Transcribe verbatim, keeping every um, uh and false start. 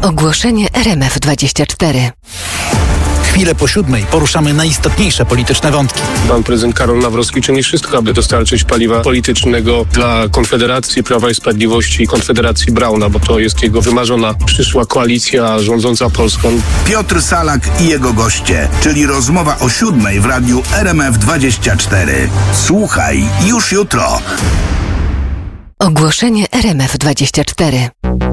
Ogłoszenie R M F dwadzieścia cztery. Chwilę po siódmej poruszamy najistotniejsze polityczne wątki. Pan prezydent Karol Nawrocki czyni wszystko, aby dostarczyć paliwa politycznego dla Konfederacji, Prawa i Sprawiedliwości i Konfederacji Brauna, bo to jest jego wymarzona przyszła koalicja rządząca Polską. Piotr Salak i jego goście, czyli rozmowa o siódmej w radiu R M F dwadzieścia cztery. Słuchaj już jutro. Ogłoszenie R M F dwadzieścia cztery.